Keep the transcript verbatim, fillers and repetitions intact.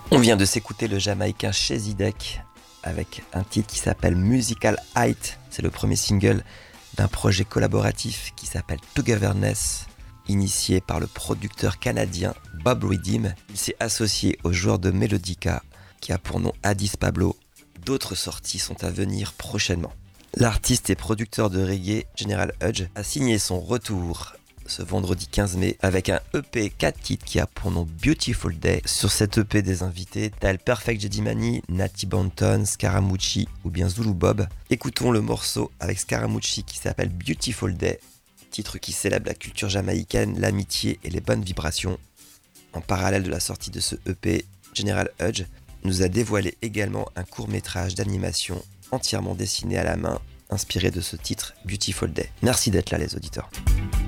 On vient de s'écouter le Jamaïcain Chezidek avec un titre qui s'appelle Musical Height. C'est le premier single d'un projet collaboratif qui s'appelle Togetherness, initié par le producteur canadien Bob Redeem. Il s'est associé au joueur de Melodica qui a pour nom Addis Pablo. D'autres sorties sont à venir prochainement. L'artiste et producteur de reggae General Hudge a signé son retour ce vendredi quinze mai avec un E P quatre titres qui a pour nom Beautiful Day. Sur cet E P des invités tels Perfect Jedimani, Natty Banton, Scaramucci ou bien Zulu Bob. Écoutons le morceau avec Scaramucci qui s'appelle Beautiful Day, titre qui célèbre la culture jamaïcaine, l'amitié et les bonnes vibrations. En parallèle de la sortie de ce E P, General Hudge nous a dévoilé également un court-métrage d'animation entièrement dessiné à la main, inspiré de ce titre Beautiful Day. Merci d'être là les auditeurs.